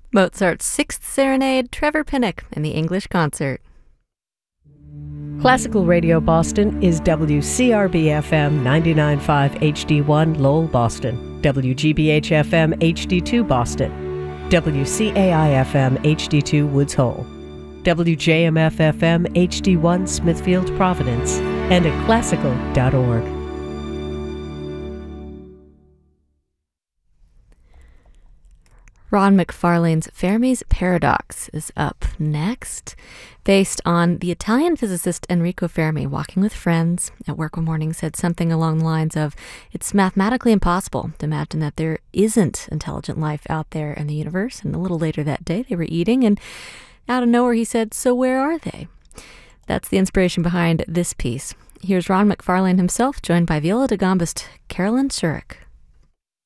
Mozart's Sixth Serenade, Trevor Pinnock, and the English Concert. Classical Radio Boston is WCRB-FM 99.5 HD1 Lowell, Boston, WGBH-FM HD2 Boston, WCAI-FM HD2 Woods Hole, WJMF-FM HD1 Smithfield, Providence, and at classical.org. Ron McFarlane's Fermi's Paradox is up next, based on the Italian physicist Enrico Fermi walking with friends at work one morning said something along the lines of, "It's mathematically impossible to imagine that there isn't intelligent life out there in the universe." And a little later that day, they were eating, and out of nowhere he said, "So where are they?" That's the inspiration behind this piece. Here's Ron McFarlane himself, joined by viola da gambist Carolyn Shurik.